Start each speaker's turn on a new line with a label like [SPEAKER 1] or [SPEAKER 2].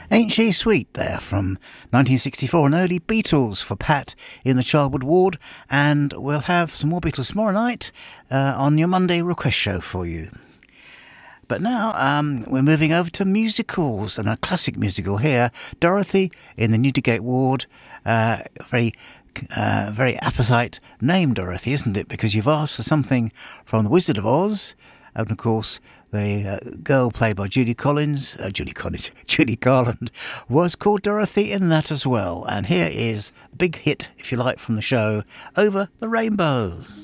[SPEAKER 1] Ain't She Sweet there from 1964, an early Beatles for Pat in the Childwood Ward, and we'll have some more Beatles tomorrow night on your Monday request show for you. But now we're moving over to musicals, and a classic musical here, Dorothy in the Newdigate Ward. Very apposite name, Dorothy, isn't it? Because you've asked for something from The Wizard of Oz, and of course the girl played by Judy Garland was called Dorothy in that as well. And here is a big hit, if you like, from the show, Over the Rainbows.